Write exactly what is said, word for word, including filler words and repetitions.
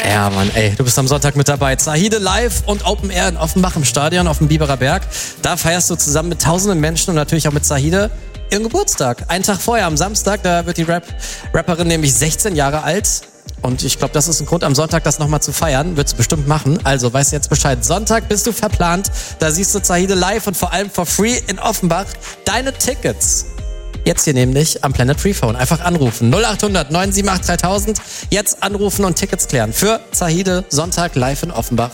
Ja, Mann, ey, du bist am Sonntag mit dabei. Zahide live und Open Air in Offenbach im Stadion auf dem Biberer Berg. Da feierst du zusammen mit tausenden Menschen und natürlich auch mit Zahide ihren Geburtstag. Einen Tag vorher, am Samstag, da wird die Rap- Rapperin nämlich sechzehn Jahre alt. Und ich glaube, das ist ein Grund, am Sonntag das nochmal zu feiern. Wird sie bestimmt machen. Also, weißt du jetzt Bescheid. Sonntag bist du verplant. Da siehst du Zahide live und vor allem for free in Offenbach. Deine Tickets. Jetzt hier nämlich am Planet Freephone. Einfach anrufen. null acht hundert neun sieben acht dreitausend. Jetzt anrufen und Tickets klären. Für Zahide Sonntag live in Offenbach.